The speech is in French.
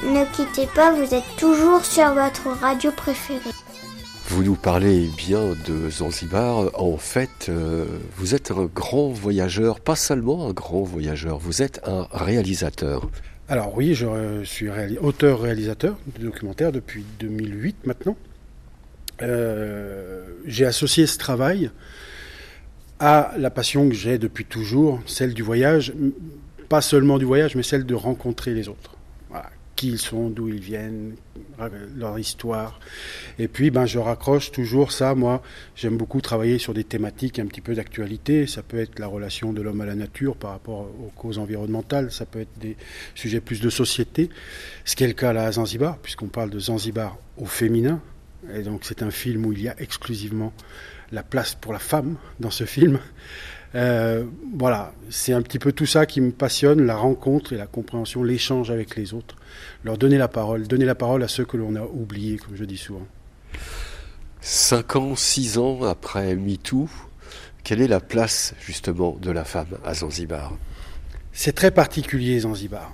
Ne quittez pas, vous êtes toujours sur votre radio préférée. Vous nous parlez bien de Zanzibar. En fait, vous êtes un grand voyageur, pas seulement un grand voyageur, vous êtes un réalisateur. Alors oui, je suis auteur-réalisateur de documentaires depuis 2008 maintenant. J'ai associé ce travail à la passion que j'ai depuis toujours, celle du voyage, pas seulement du voyage, mais celle de rencontrer les autres. Voilà. Qui ils sont, d'où ils viennent, leur histoire. Et puis, je raccroche toujours ça. Moi, j'aime beaucoup travailler sur des thématiques un petit peu d'actualité. Ça peut être la relation de l'homme à la nature par rapport aux causes environnementales. Ça peut être des sujets plus de société. Ce qui est le cas là à Zanzibar, puisqu'on parle de Zanzibar au féminin. Et donc, c'est un film où il y a exclusivement la place pour la femme dans ce film. Voilà, c'est un petit peu tout ça qui me passionne, la rencontre et la compréhension, l'échange avec les autres, leur donner la parole à ceux que l'on a oubliés, comme je dis souvent. 5 ans, 6 ans après MeToo, quelle est la place justement de la femme à Zanzibar ? C'est très particulier Zanzibar.